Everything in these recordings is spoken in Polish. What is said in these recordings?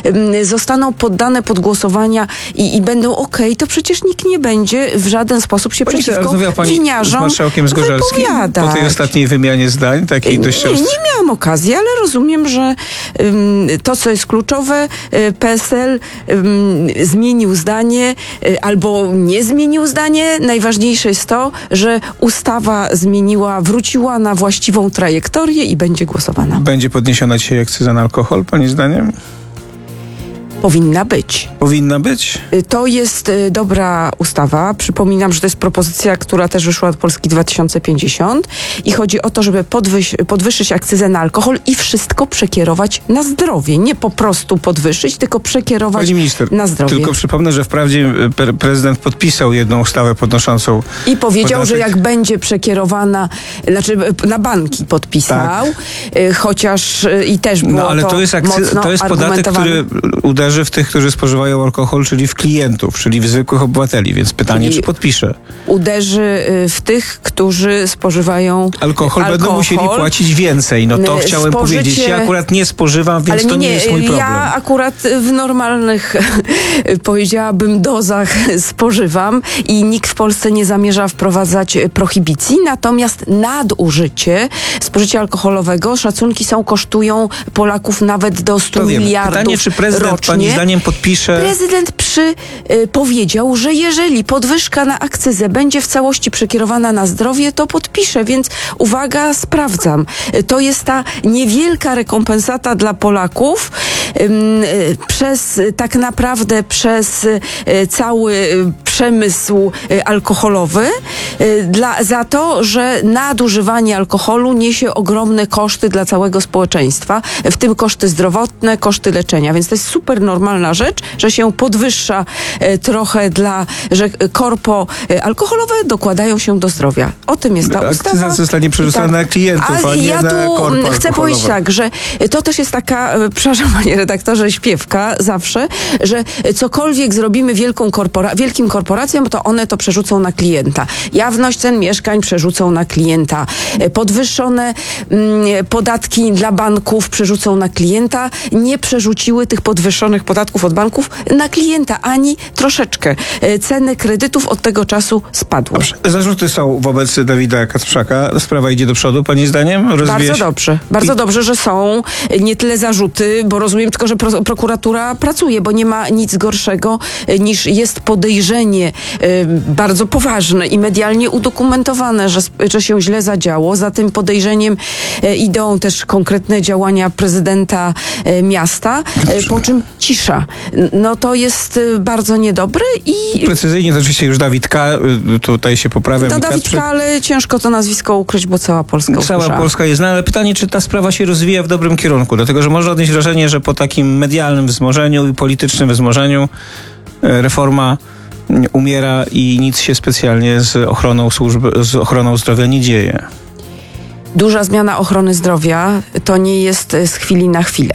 zostaną poddane pod głosowania i będą okej, to przecież nikt nie będzie w żaden sposób się przeciwko winiarzom z marszałkiem Zgorzelskim po tej ostatniej wymianie zdań, takiej dość nie miałam okazji, ale rozumiem, że to, co jest kluczowe, PSL zmienił zdanie albo nie zmienił zdanie. Najważniejsze jest to, że ustawa wróciła na właściwą trajektorię i będzie głosowana. Będzie podniesiona dzisiaj akcyza na alkohol, pani zdaniem? Powinna być. Powinna być? To jest dobra ustawa. Przypominam, że to jest propozycja, która też wyszła od Polski 2050 i chodzi o to, żeby podwyższyć akcyzę na alkohol i wszystko przekierować na zdrowie. Nie po prostu podwyższyć, tylko przekierować Pani minister, na zdrowie. Tylko przypomnę, że wprawdzie prezydent podpisał jedną ustawę podnoszącą i powiedział, podatek, że jak będzie przekierowana, znaczy na banki podpisał, chociaż i też było ale to jest podatek, który uderzy w tych, którzy spożywają alkohol, czyli w klientów, czyli w zwykłych obywateli, więc pytanie, czy podpisze. Uderzy w tych, którzy spożywają alkohol. Będą musieli płacić więcej. No to chciałem powiedzieć. Ja akurat nie spożywam, więc to nie jest mój problem. Ja akurat w normalnych, powiedziałabym, dozach spożywam i nikt w Polsce nie zamierza wprowadzać prohibicji, natomiast nadużycie, spożycie alkoholowego, szacunki kosztują Polaków nawet do 100 miliardów pytanie, czy prezydent rocznie. Pani zdaniem podpisze? Prezydent powiedział, że jeżeli podwyżka na akcyzę będzie w całości przekierowana na zdrowie, to podpisze, więc uwaga, sprawdzam. To jest ta niewielka rekompensata dla Polaków tak naprawdę przez cały przemysł alkoholowy za to, że nadużywanie alkoholu niesie ogromne koszty dla całego społeczeństwa, w tym koszty zdrowotne, koszty leczenia, więc to jest super normalna rzecz, że się podwyższa trochę że korpo alkoholowe dokładają się do zdrowia. O tym jest ta ustawa. Akcyza zostanie przerzucona na klientów, a nie na korpo chcę powiedzieć tak, że to też jest taka, przepraszam panie redaktorze, śpiewka zawsze, że cokolwiek zrobimy wielkim korporacjom, to one to przerzucą na klienta. Jawność cen mieszkań przerzucą na klienta. Podwyższone podatki dla banków przerzucą na klienta. Nie przerzuciły tych podwyższonych podatków od banków na klienta, ani troszeczkę. Ceny kredytów od tego czasu spadły. Dobrze. Zarzuty są wobec Dawida Kacprzaka. Sprawa idzie do przodu, pani zdaniem? Bardzo dobrze. Bardzo dobrze, że są nie tyle zarzuty, bo rozumiem tylko, że prokuratura pracuje, bo nie ma nic gorszego niż jest podejrzenie bardzo poważne i medialnie udokumentowane, że się źle zadziało. Za tym podejrzeniem idą też konkretne działania prezydenta miasta, po czym cisza. No to jest bardzo niedobre i... Precyzyjnie to oczywiście już Dawid K. Tutaj się poprawiam. To Dawid K., ale ciężko to nazwisko ukryć, bo cała Polska usłyszała. Cała Polska jest znana, ale pytanie, czy ta sprawa się rozwija w dobrym kierunku, dlatego, że można odnieść wrażenie, że po takim medialnym wzmożeniu i politycznym wzmożeniu reforma umiera i nic się specjalnie z ochroną zdrowia nie dzieje. Duża zmiana ochrony zdrowia to nie jest z chwili na chwilę.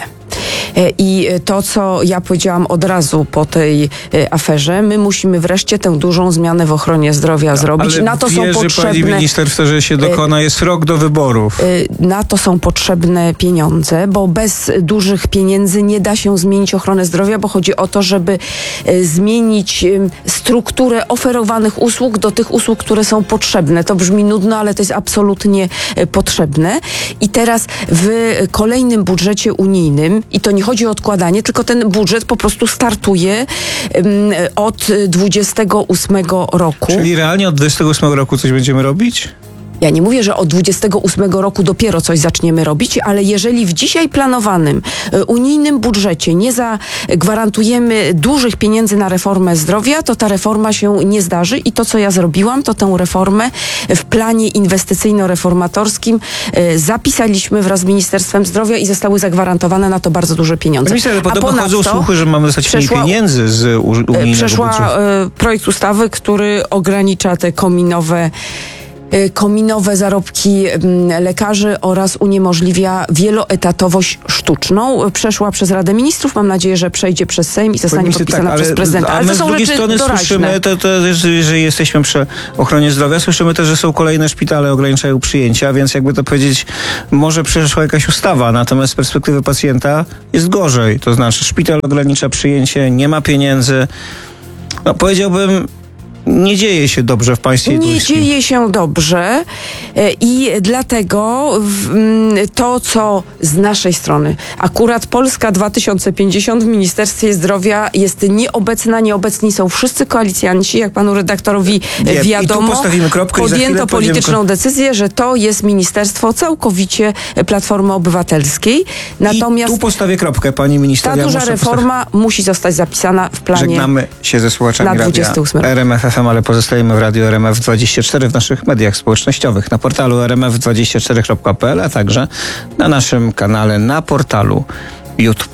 I to, co ja powiedziałam od razu po tej aferze, my musimy wreszcie tę dużą zmianę w ochronie zdrowia zrobić. Ale na to są potrzebne. Pani minister w to, że się dokona, jest rok do wyborów. Na to są potrzebne pieniądze, bo bez dużych pieniędzy nie da się zmienić ochrony zdrowia, bo chodzi o to, żeby zmienić strukturę oferowanych usług do tych usług, które są potrzebne. To brzmi nudno, ale to jest absolutnie potrzebne. I teraz w kolejnym budżecie unijnym, i to nie chodzi o odkładanie, tylko ten budżet po prostu startuje od 28 roku. Czyli realnie od 28 roku coś będziemy robić? Ja nie mówię, że od 28 roku dopiero coś zaczniemy robić, ale jeżeli w dzisiaj planowanym unijnym budżecie nie zagwarantujemy dużych pieniędzy na reformę zdrowia, to ta reforma się nie zdarzy i to, co ja zrobiłam, to tę reformę w planie inwestycyjno-reformatorskim zapisaliśmy wraz z Ministerstwem Zdrowia i zostały zagwarantowane na to bardzo duże pieniądze. Minister, ale potem chodzą słuchy, że mamy dostać mniej pieniędzy z unijnego budżetu. Projekt ustawy, który ogranicza te kominowe kominowe zarobki lekarzy oraz uniemożliwia wieloetatowość sztuczną. Przeszła przez Radę Ministrów, mam nadzieję, że przejdzie przez Sejm i zostanie podpisana przez prezydenta. Ale my z drugiej strony słyszymy, że jesteśmy przy ochronie zdrowia, słyszymy też, że są kolejne szpitale, ograniczają przyjęcia, więc jakby to powiedzieć, może przeszła jakaś ustawa, natomiast z perspektywy pacjenta jest gorzej. To znaczy szpital ogranicza przyjęcie, nie ma pieniędzy. No, powiedziałbym, nie dzieje się dobrze w państwie Nie duńskim. dzieje się dobrze i dlatego to, co z naszej strony, akurat Polska 2050 w Ministerstwie Zdrowia jest nieobecna, nieobecni są wszyscy koalicjanci, jak panu redaktorowi wiadomo. I tu postawimy kropkę podjęto polityczną decyzję, że to jest ministerstwo całkowicie Platformy Obywatelskiej. Natomiast I tu postawię kropkę, pani minister. ta duża reforma musi zostać zapisana w planie. Żegnamy się ze słuchaczami na radia 28 RMF FM, ale pozostajemy w radiu RMF24 w naszych mediach społecznościowych, na portalu rmf24.pl, a także na naszym kanale na portalu YouTube.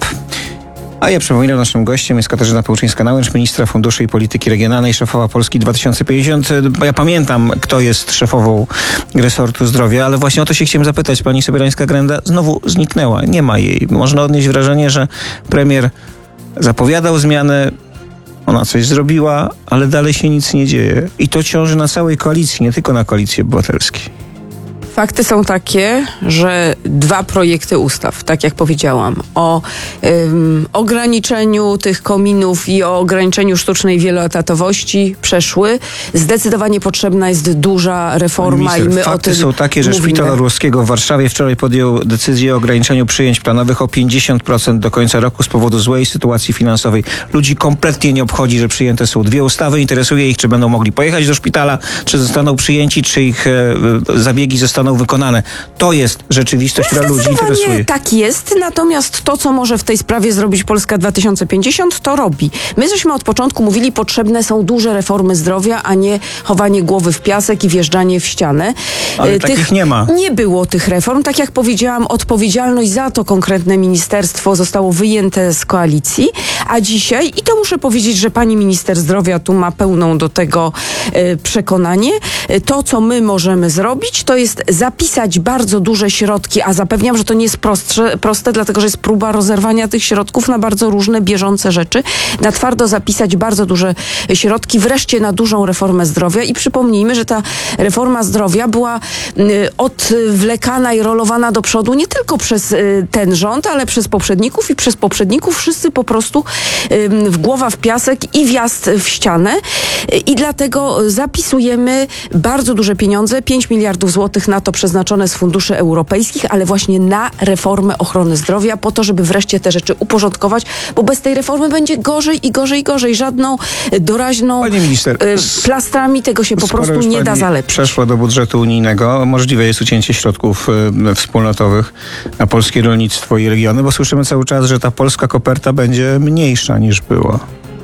A ja przypominam, naszym gościem jest Katarzyna Pełczyńska-Nałęcz, ministra funduszy i polityki regionalnej, szefowa Polski 2050. Bo ja pamiętam, kto jest szefową resortu zdrowia, ale właśnie o to się chciałem zapytać. Pani Sobierańska-Grenda znowu zniknęła. Nie ma jej. Można odnieść wrażenie, że premier zapowiadał zmiany, ona coś zrobiła, ale dalej się nic nie dzieje. I to ciąży na całej koalicji, nie tylko na Koalicji Obywatelskiej. Fakty są takie, że 2 projekty ustaw, tak jak powiedziałam, o ograniczeniu tych kominów i o ograniczeniu sztucznej wieloetatowości przeszły. Zdecydowanie potrzebna jest duża reforma i my o tym fakty są takie, że mówimy. Szpital Orłowskiego w Warszawie wczoraj podjął decyzję o ograniczeniu przyjęć planowych o 50% do końca roku z powodu złej sytuacji finansowej. Ludzi kompletnie nie obchodzi, że przyjęte są 2 ustawy. Interesuje ich, czy będą mogli pojechać do szpitala, czy zostaną przyjęci, czy ich zabiegi zostaną wykonane. To jest rzeczywistość, która ludzi interesuje. Tak jest, natomiast to, co może w tej sprawie zrobić Polska 2050, to robi. My żeśmy od początku mówili, potrzebne są duże reformy zdrowia, a nie chowanie głowy w piasek i wjeżdżanie w ścianę. Ale takich nie ma. Nie było tych reform. Tak jak powiedziałam, odpowiedzialność za to konkretne ministerstwo zostało wyjęte z koalicji, a dzisiaj, i to muszę powiedzieć, że pani minister zdrowia tu ma pełną do tego przekonanie, to, co my możemy zrobić, to jest zapisać bardzo duże środki, a zapewniam, że to nie jest proste, dlatego że jest próba rozerwania tych środków na bardzo różne bieżące rzeczy. Na twardo zapisać bardzo duże środki, wreszcie na dużą reformę zdrowia i przypomnijmy, że ta reforma zdrowia była odwlekana i rolowana do przodu nie tylko przez ten rząd, ale przez poprzedników i przez poprzedników wszyscy po prostu w głowa w piasek i wjazd w ścianę i dlatego zapisujemy bardzo duże pieniądze, 5 miliardów złotych na to przeznaczone z funduszy europejskich, ale właśnie na reformę ochrony zdrowia, po to, żeby wreszcie te rzeczy uporządkować, bo bez tej reformy będzie gorzej i gorzej i gorzej. Żadną doraźną Pani minister, plastrami tego się po prostu nie da zalepić. Przeszła do budżetu unijnego, możliwe jest ucięcie środków wspólnotowych na polskie rolnictwo i regiony, bo słyszymy cały czas, że ta polska koperta będzie mniejsza niż była.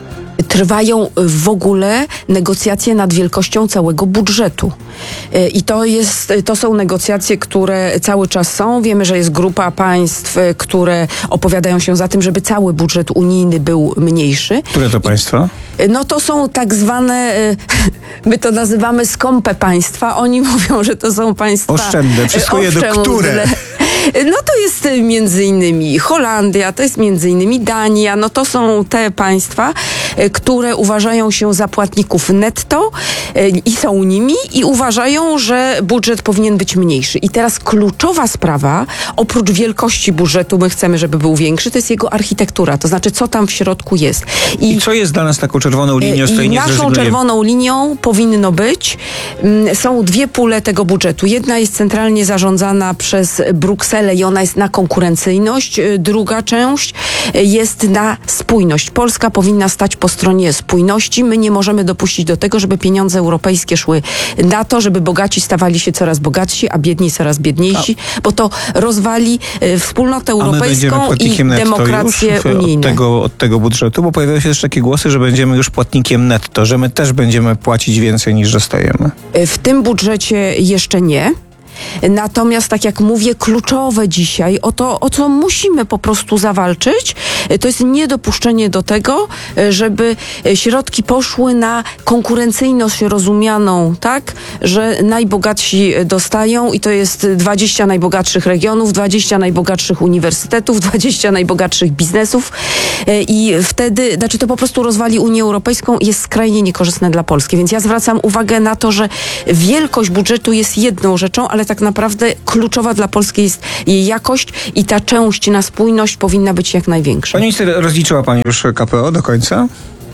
Trwają w ogóle negocjacje nad wielkością całego budżetu. I to są negocjacje, które cały czas są. Wiemy, że jest grupa państw, które opowiadają się za tym, żeby cały budżet unijny był mniejszy. Które to państwa? No to są tak zwane, my to nazywamy skąpe państwa. Oni mówią, że to są państwa oszczędne. Wszystko jedno, które? No to jest między innymi Holandia, to jest między innymi Dania. No to są te państwa, które uważają się za płatników netto i są nimi i uważają, że budżet powinien być mniejszy. I teraz kluczowa sprawa, oprócz wielkości budżetu, my chcemy, żeby był większy, to jest jego architektura, to znaczy co tam w środku jest. I co jest dla nas taką czerwoną linią, z której nie naszą czerwoną linią powinno być, są 2 pule tego budżetu. Jedna jest centralnie zarządzana przez Brukselę i ona jest na konkurencyjność. Druga część jest na spójność. Polska powinna stać po stronie spójności. My nie możemy dopuścić do tego, żeby pieniądze europejskie szły na to, żeby bogaci stawali się coraz bogatsi, a biedni coraz biedniejsi, bo to rozwali wspólnotę europejską i demokrację unijną. Od tego budżetu, bo pojawiają się też takie głosy, że będziemy już płatnikiem netto, że my też będziemy płacić więcej niż dostajemy. W tym budżecie jeszcze nie. Natomiast, tak jak mówię, kluczowe dzisiaj, o co musimy po prostu zawalczyć, to jest niedopuszczenie do tego, żeby środki poszły na konkurencyjność rozumianą, tak, że najbogatsi dostają i to jest 20 najbogatszych regionów, 20 najbogatszych uniwersytetów, 20 najbogatszych biznesów i wtedy, znaczy to po prostu rozwali Unię Europejską i jest skrajnie niekorzystne dla Polski. Więc ja zwracam uwagę na to, że wielkość budżetu jest jedną rzeczą, ale tak naprawdę kluczowa dla Polski jest jej jakość i ta część na spójność powinna być jak największa. Pani minister, rozliczyła pani już KPO do końca?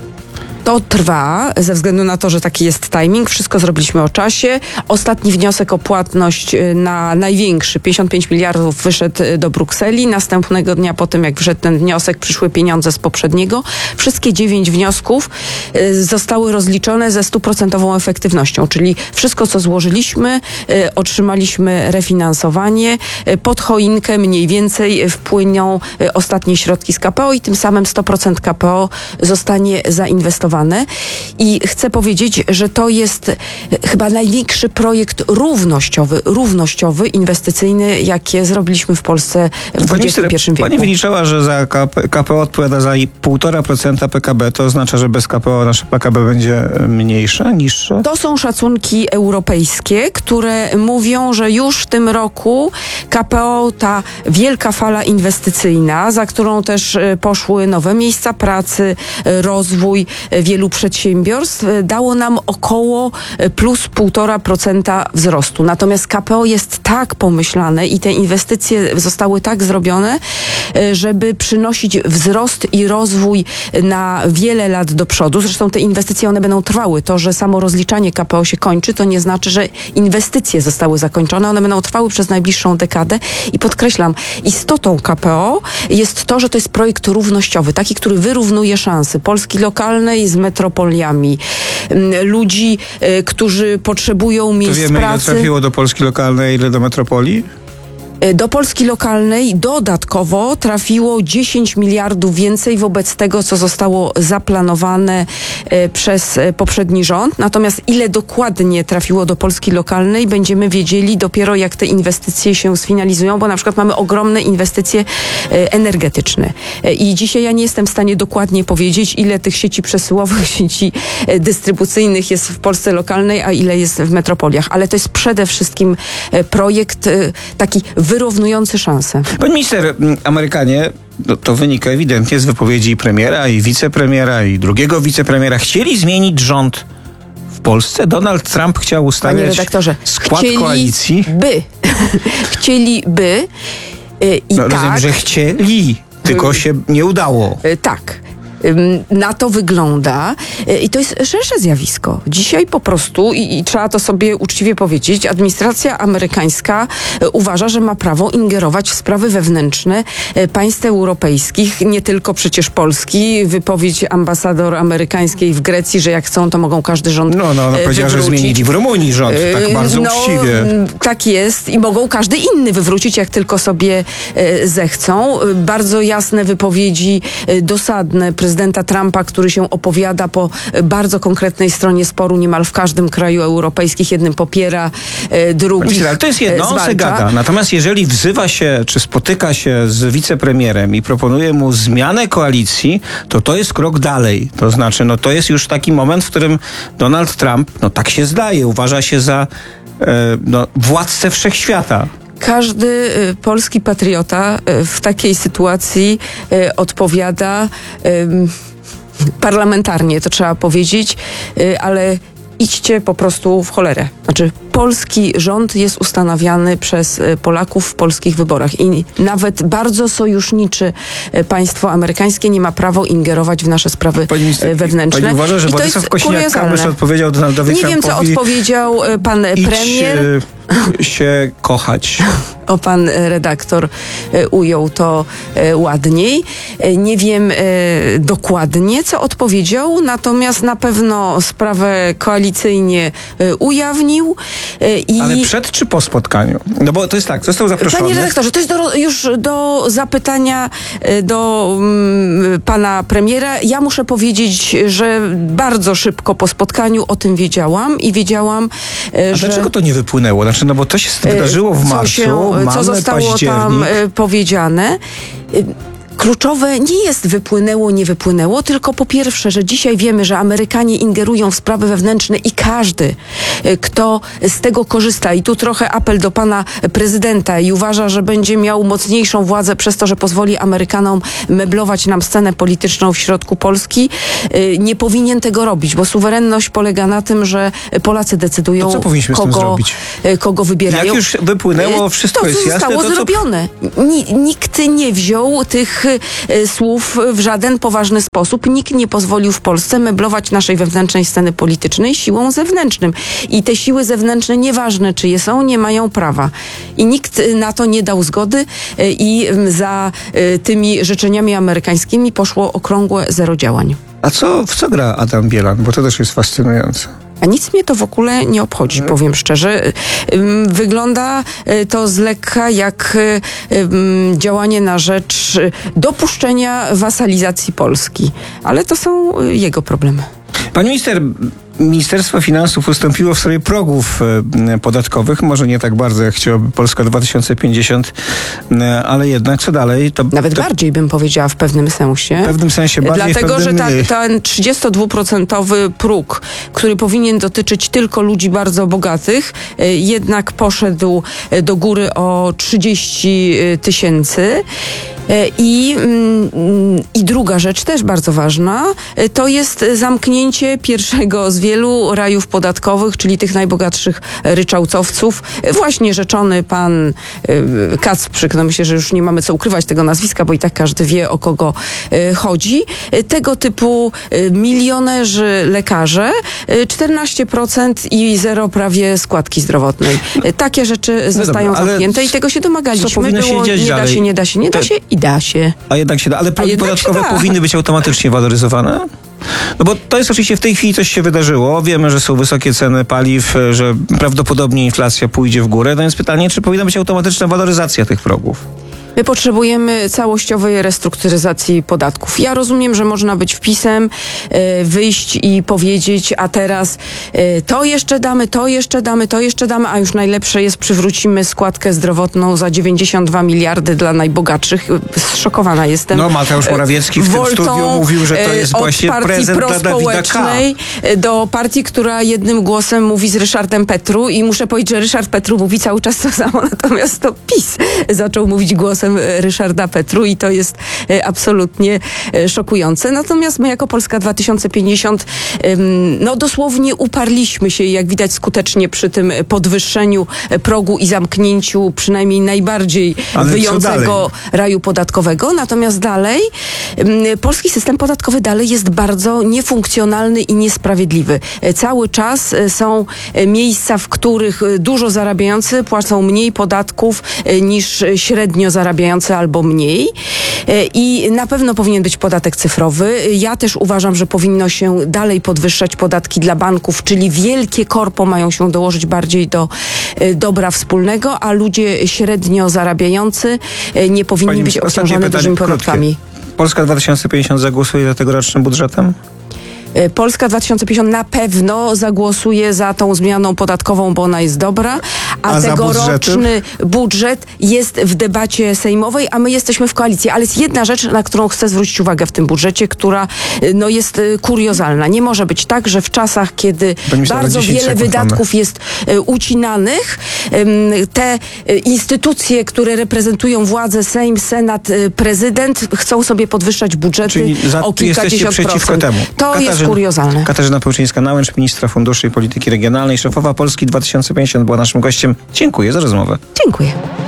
To trwa, ze względu na to, że taki jest timing. Wszystko zrobiliśmy o czasie. Ostatni wniosek o płatność na największy, 55 miliardów, wyszedł do Brukseli. Następnego dnia po tym, jak wyszedł ten wniosek, przyszły pieniądze z poprzedniego. Wszystkie 9 wniosków zostały rozliczone ze 100% efektywnością, czyli wszystko, co złożyliśmy, otrzymaliśmy refinansowanie. Pod choinkę mniej więcej wpłyną ostatnie środki z KPO i tym samym 100% KPO zostanie zainwestowane. I chcę powiedzieć, że to jest chyba największy projekt równościowy, inwestycyjny, jakie zrobiliśmy w Polsce w XXI wieku. Pani wyliczała, że za KPO odpowiada za 1,5% PKB. To oznacza, że bez KPO nasze PKB będzie mniejsze, niższe? To są szacunki europejskie, które mówią, że już w tym roku KPO, ta wielka fala inwestycyjna, za którą też poszły nowe miejsca pracy, rozwój wielu przedsiębiorstw, dało nam około plus 1,5% wzrostu. Natomiast KPO jest tak pomyślane i te inwestycje zostały tak zrobione, żeby przynosić wzrost i rozwój na wiele lat do przodu. Zresztą te inwestycje, one będą trwały. To, że samo rozliczanie KPO się kończy, to nie znaczy, że inwestycje zostały zakończone. One będą trwały przez najbliższą dekadę. I podkreślam, istotą KPO jest to, że to jest projekt równościowy, taki, który wyrównuje szanse Polski lokalnej z metropoliami, ludzi, którzy potrzebują miejsc wiemy, pracy. Ile trafiło do Polski lokalnej, ile do metropolii? Do Polski lokalnej dodatkowo trafiło 10 miliardów więcej wobec tego, co zostało zaplanowane przez poprzedni rząd. Natomiast ile dokładnie trafiło do Polski lokalnej, będziemy wiedzieli dopiero, jak te inwestycje się sfinalizują, bo na przykład mamy ogromne inwestycje energetyczne. I dzisiaj ja nie jestem w stanie dokładnie powiedzieć, ile tych sieci przesyłowych, sieci dystrybucyjnych jest w Polsce lokalnej, a ile jest w metropoliach. Ale to jest przede wszystkim projekt taki wyrównujący szanse. Pani minister, Amerykanie, to wynika ewidentnie z wypowiedzi premiera i wicepremiera i drugiego wicepremiera, chcieli zmienić rząd w Polsce. Donald Trump chciał ustawiać, panie redaktorze, skład koalicji. Chcieliby i tak. Rozumiem, że chcieli, tylko się nie udało. Tak. Na to wygląda i to jest szersze zjawisko. Dzisiaj po prostu, i trzeba to sobie uczciwie powiedzieć, administracja amerykańska uważa, że ma prawo ingerować w sprawy wewnętrzne państw europejskich, nie tylko przecież Polski. Wypowiedź ambasador amerykańskiej w Grecji, że jak chcą, to mogą każdy rząd ona powiedziała, że zmienili w Rumunii rząd, tak bardzo uczciwie. Tak jest i mogą każdy inny wywrócić, jak tylko sobie zechcą. Bardzo jasne wypowiedzi, dosadne prezydenta Trumpa, który się opowiada po bardzo konkretnej stronie sporu niemal w każdym kraju europejskim. Jednym popiera, drugi ale to jest jedno, on se gada. Natomiast jeżeli wzywa się, czy spotyka się z wicepremierem i proponuje mu zmianę koalicji, to jest krok dalej. To znaczy, to jest już taki moment, w którym Donald Trump, tak się zdaje, uważa się za władcę wszechświata. Każdy polski patriota w takiej sytuacji odpowiada parlamentarnie, to trzeba powiedzieć, ale idźcie po prostu w cholerę. Znaczy, polski rząd jest ustanawiany przez Polaków w polskich wyborach i nawet bardzo sojusznicze państwo amerykańskie nie ma prawa ingerować w nasze sprawy wewnętrzne. Pani uważa, że Władysław Kosiniak-Kamysz odpowiedział Donaldowi Trumpowi... Nie wiem, co odpowiedział pan premier. się kochać. pan redaktor ujął to ładniej. Nie wiem dokładnie, co odpowiedział, natomiast na pewno sprawę koalicyjnie ujawnił. Ale przed czy po spotkaniu? No bo to jest tak, został zaproszony. Panie redaktorze, to jest już do zapytania do pana premiera. Ja muszę powiedzieć, że bardzo szybko po spotkaniu o tym wiedziałam i wiedziałam, że... Dlaczego to nie wypłynęło? Znaczy, no bo to się wydarzyło w marcu, co zostało tam powiedziane. Kluczowe nie jest wypłynęło, nie wypłynęło, tylko po pierwsze, że dzisiaj wiemy, że Amerykanie ingerują w sprawy wewnętrzne i każdy, kto z tego korzysta, i tu trochę apel do pana prezydenta i uważa, że będzie miał mocniejszą władzę przez to, że pozwoli Amerykanom meblować nam scenę polityczną w środku Polski, nie powinien tego robić, bo suwerenność polega na tym, że Polacy decydują, to co powinniśmy z tym zrobić? Kogo wybierają. Jak już wypłynęło, wszystko jest jasne. To zostało zrobione. Nikt nie wziął tych słów w żaden poważny sposób. Nikt nie pozwolił w Polsce meblować naszej wewnętrznej sceny politycznej siłą zewnętrzną. I te siły zewnętrzne, nieważne czyje są, nie mają prawa. I nikt na to nie dał zgody i za tymi życzeniami amerykańskimi poszło okrągłe zero działań. A w co gra Adam Bielan? Bo to też jest fascynujące. A nic mnie to w ogóle nie obchodzi, powiem szczerze. Wygląda to z lekka jak działanie na rzecz dopuszczenia wasalizacji Polski. Ale to są jego problemy. Pani minister, Ministerstwo Finansów ustąpiło w sprawie progów podatkowych. Może nie tak bardzo, jak chciałaby Polska 2050, ale jednak co dalej? Nawet bardziej bym powiedziała w pewnym sensie. W pewnym sensie bardziej. Dlatego, że ten 32% próg, który powinien dotyczyć tylko ludzi bardzo bogatych, jednak poszedł do góry o 30 000. I druga rzecz, też bardzo ważna, to jest zamknięcie pierwszego z wielu rajów podatkowych, czyli tych najbogatszych ryczałtowców. Właśnie rzeczony pan Kacprzyk, no myślę, że już nie mamy co ukrywać tego nazwiska, bo i tak każdy wie, o kogo chodzi. Tego typu milionerzy lekarze, 14% i zero prawie składki zdrowotnej. Takie rzeczy zostają zamknięte i tego się domagaliśmy. Było, nie da się i da się. A jednak się da. Ale progi podatkowe powinny być automatycznie waloryzowane? No bo to jest oczywiście w tej chwili coś się wydarzyło. Wiemy, że są wysokie ceny paliw, że prawdopodobnie inflacja pójdzie w górę. No więc pytanie, czy powinna być automatyczna waloryzacja tych progów? My potrzebujemy całościowej restrukturyzacji podatków. Ja rozumiem, że można być wpisem, wyjść i powiedzieć, a teraz to jeszcze damy, a już najlepsze jest, przywrócimy składkę zdrowotną za 92 miliardy dla najbogatszych. Zszokowana jestem. No, Mateusz Morawiecki w tym studiu mówił, że to jest właśnie prezent dla Dawida K. Do partii, która jednym głosem mówi z Ryszardem Petru i muszę powiedzieć, że Ryszard Petru mówi cały czas to samo, natomiast to PiS zaczął mówić głosem Ryszarda Petru i to jest absolutnie szokujące. Natomiast my jako Polska 2050 no dosłownie uparliśmy się, jak widać skutecznie przy tym podwyższeniu progu i zamknięciu przynajmniej najbardziej wyjącego raju podatkowego. Natomiast dalej polski system podatkowy dalej jest bardzo niefunkcjonalny i niesprawiedliwy. Cały czas są miejsca, w których dużo zarabiający płacą mniej podatków niż średnio zarabiający albo mniej. I na pewno powinien być podatek cyfrowy. Ja też uważam, że powinno się dalej podwyższać podatki dla banków, czyli wielkie korpo mają się dołożyć bardziej do dobra wspólnego, a ludzie średnio zarabiający nie powinni być obciążani dużymi podatkami. Polska 2050 zagłosuje za tegorocznym budżetem? Polska 2050 na pewno zagłosuje za tą zmianą podatkową, bo ona jest dobra, a tegoroczny budżet jest w debacie sejmowej, a my jesteśmy w koalicji. Ale jest jedna rzecz, na którą chcę zwrócić uwagę w tym budżecie, która no, jest kuriozalna. Nie może być tak, że w czasach, kiedy bardzo wiele wydatków jest ucinanych, te instytucje, które reprezentują władzę, Sejm, Senat, prezydent, chcą sobie podwyższać budżety o kilkadziesiąt procent. Temu. To jest kuriozalne. Katarzyna Pełczyńska-Nałęcz, ministra funduszy i polityki regionalnej, szefowa Polski 2050 była naszym gościem. Dziękuję za rozmowę. Dziękuję.